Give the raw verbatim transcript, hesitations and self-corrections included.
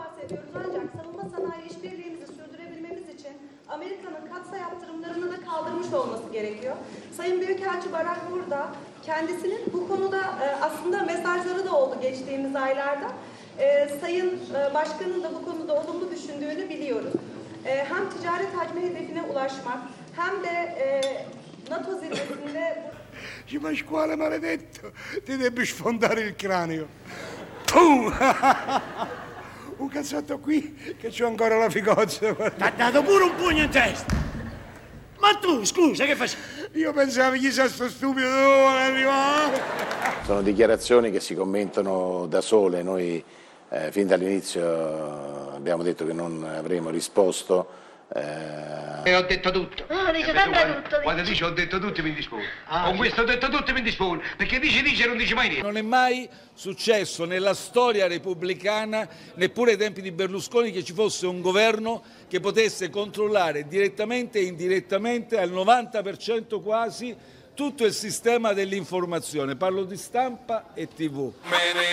bahsediyoruz ancak savunma sanayi işbirliğimizi sürdürebilmemiz için Amerika'nın katsa yaptırımlarını da kaldırmış olması gerekiyor. Sayın Büyükelçi Barak burada kendisinin bu konuda aslında mesajları da oldu geçtiğimiz aylarda. Sayın Başkan'ın da bu konuda olumlu düşündüğünü biliyoruz. Hem ticaret hacmi hedefine ulaşmak hem de NATO zirvesinde... Ma squalo maledetto, ti devi sfondare il cranio. Pum! Un cazzotto qui che c'ho ancora la figozza. Ti ha dato pure un pugno in testa. Ma tu, scusa, che facevi? Io pensavo chissà sto stupido dove vuole arrivare. Sono dichiarazioni che si commentano da sole. Noi eh, fin dall'inizio abbiamo detto che non avremmo risposto. Eh... E ho detto tutto. No, dice eh, sempre quando, tutto. Quando dice ho detto tutto mi indispone. Ah, Con sì. questo ho detto tutto mi indispone. Perché dice dice e non dice mai niente. Non è mai successo nella storia repubblicana, neppure ai tempi di Berlusconi, che ci fosse un governo che potesse controllare direttamente e indirettamente al novanta per cento quasi tutto il sistema dell'informazione. Parlo di stampa e tivù.